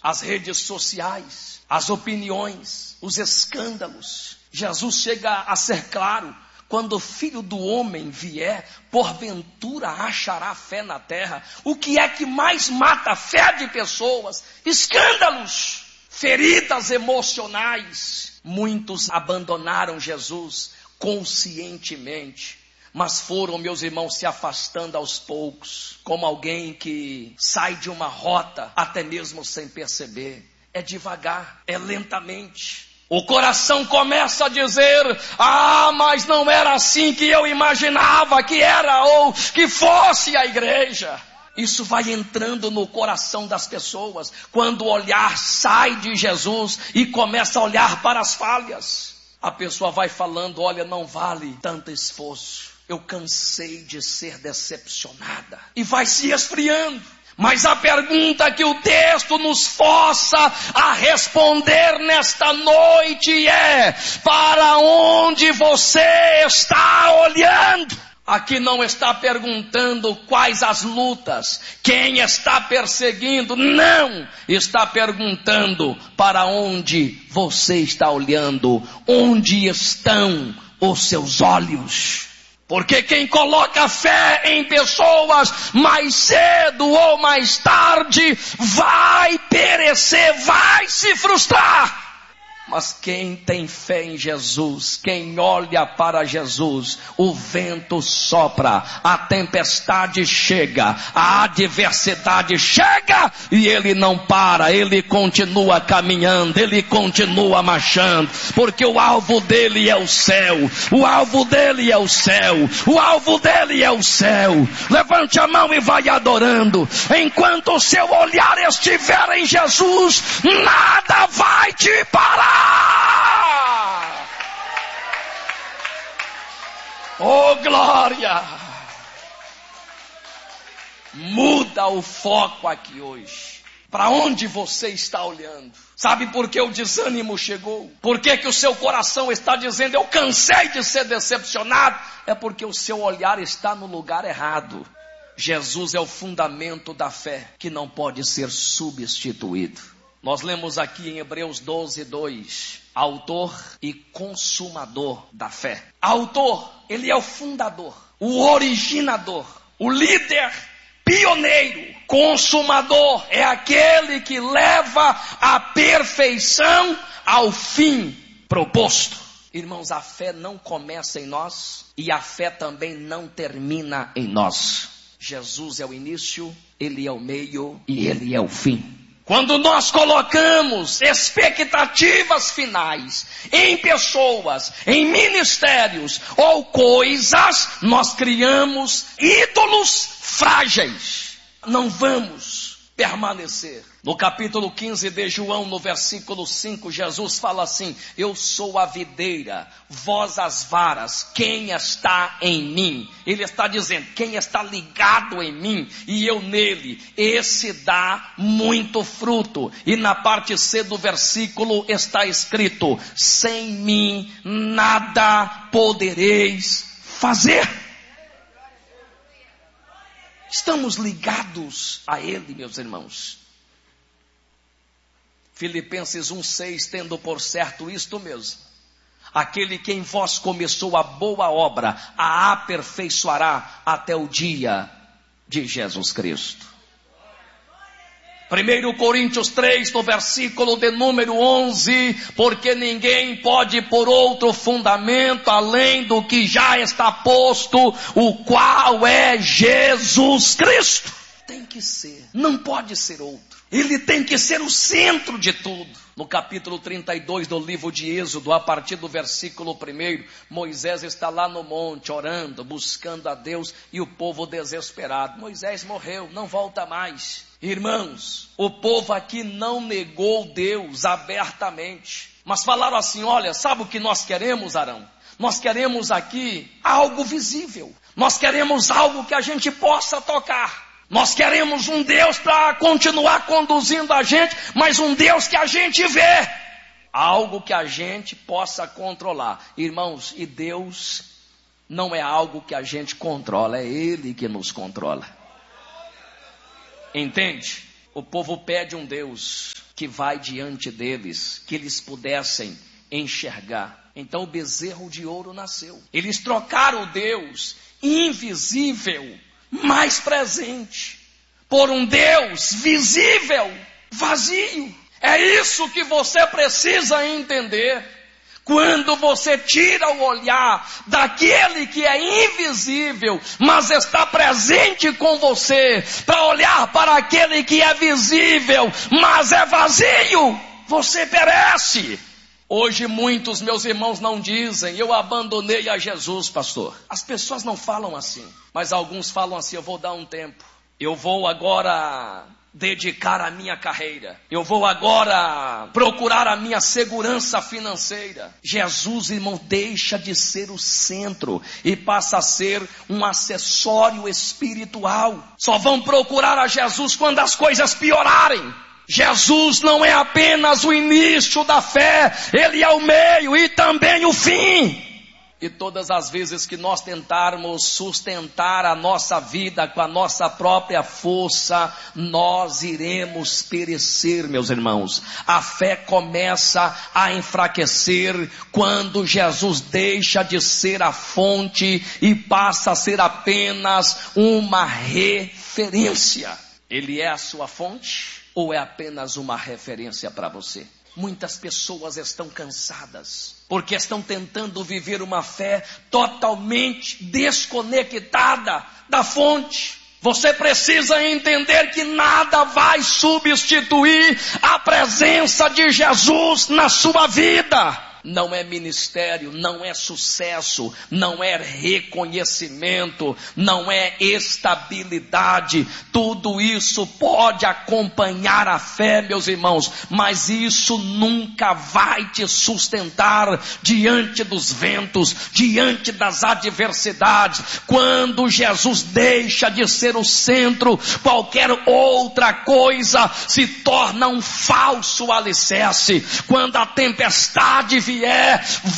as redes sociais, as opiniões, os escândalos. Jesus chega a ser claro: quando o Filho do Homem vier, porventura achará fé na terra. O que é que mais mata a fé de pessoas? Escândalos, feridas emocionais. Muitos abandonaram Jesus conscientemente, mas foram, meus irmãos, se afastando aos poucos, como alguém que sai de uma rota, até mesmo sem perceber. É devagar, é lentamente. O coração começa a dizer: ah, mas não era assim que eu imaginava que era, ou que fosse a igreja. Isso vai entrando no coração das pessoas, quando o olhar sai de Jesus e começa a olhar para as falhas. A pessoa vai falando: olha, não vale tanto esforço, eu cansei de ser decepcionada. E vai se esfriando. Mas a pergunta que o texto nos força a responder nesta noite é: para onde você está olhando? Aqui não está perguntando quais as lutas, quem está perseguindo. Não, está perguntando para onde você está olhando, onde estão os seus olhos. Porque quem coloca fé em pessoas, mais cedo ou mais tarde, vai perecer, vai se frustrar. Mas quem tem fé em Jesus, quem olha para Jesus, o vento sopra, a tempestade chega, a adversidade chega, e ele não para, ele continua caminhando, ele continua marchando, porque o alvo dele é o céu, o alvo dele é o céu, o alvo dele é o céu. Levante a mão e vai adorando. Enquanto o seu olhar estiver em Jesus, nada vai te parar. Oh, glória! Muda o foco aqui hoje. Para onde você está olhando? Sabe por que o desânimo chegou? Por que o seu coração está dizendo: eu cansei de ser decepcionado? É porque o seu olhar está no lugar errado. Jesus é o fundamento da fé, que não pode ser substituído. Nós lemos aqui em Hebreus 12:2, autor e consumador da fé. Autor, ele é o fundador, o originador, o líder, pioneiro. Consumador é aquele que leva a perfeição ao fim proposto. Irmãos, a fé não começa em nós e a fé também não termina em nós. Jesus é o início, ele é o meio e ele é o fim. Quando nós colocamos expectativas finais em pessoas, em ministérios ou coisas, nós criamos ídolos frágeis. Não vamos permanecer. No capítulo 15 de João, no versículo 5, Jesus fala assim: eu sou a videira, vós as varas, quem está em mim? Ele está dizendo: quem está ligado em mim e eu nele, esse dá muito fruto. E na parte C do versículo está escrito: sem mim nada podereis fazer. Estamos ligados a ele, meus irmãos. Filipenses 1:6, tendo por certo isto mesmo: aquele que em vós começou a boa obra, a aperfeiçoará até o dia de Jesus Cristo. 1 Coríntios 3, no versículo de número 11, porque ninguém pode pôr outro fundamento além do que já está posto, o qual é Jesus Cristo. Tem que ser, não pode ser outro. Ele tem que ser o centro de tudo. No capítulo 32 do livro de Êxodo, a partir do versículo 1, Moisés está lá no monte orando, buscando a Deus, e o povo desesperado. Moisés morreu, não volta mais. Irmãos, o povo aqui não negou Deus abertamente, mas falaram assim: olha, sabe o que nós queremos, Arão? Nós queremos aqui algo visível. Nós queremos algo que a gente possa tocar. Nós queremos um Deus para continuar conduzindo a gente, mas um Deus que a gente vê. Algo que a gente possa controlar. Irmãos, e Deus não é algo que a gente controla, é Ele que nos controla. Entende? O povo pede um Deus que vai diante deles, que eles pudessem enxergar. Então o bezerro de ouro nasceu. Eles trocaram o Deus invisível, mais presente, por um Deus visível, vazio. É isso que você precisa entender. Quando você tira o olhar daquele que é invisível, mas está presente com você, para olhar para aquele que é visível, mas é vazio, você perece. Hoje muitos meus irmãos não dizem, eu abandonei a Jesus, pastor. As pessoas não falam assim, mas alguns falam assim, eu vou dar um tempo. Eu vou agora dedicar a minha carreira. Eu vou agora procurar a minha segurança financeira. Jesus, irmão, deixa de ser o centro e passa a ser um acessório espiritual. Só vão procurar a Jesus quando as coisas piorarem. Jesus não é apenas o início da fé, Ele é o meio e também o fim. E todas as vezes que nós tentarmos sustentar a nossa vida com a nossa própria força, nós iremos perecer, meus irmãos. A fé começa a enfraquecer quando Jesus deixa de ser a fonte e passa a ser apenas uma referência. Ele é a sua fonte ou é apenas uma referência para você? Muitas pessoas estão cansadas, porque estão tentando viver uma fé totalmente desconectada da fonte. Você precisa entender que nada vai substituir a presença de Jesus na sua vida. Não é ministério, não é sucesso, não é reconhecimento, não é estabilidade. Tudo isso pode acompanhar a fé, meus irmãos, mas isso nunca vai te sustentar diante dos ventos, diante das adversidades. Quando Jesus deixa de ser o centro, qualquer outra coisa se torna um falso alicerce. Quando a tempestade vier,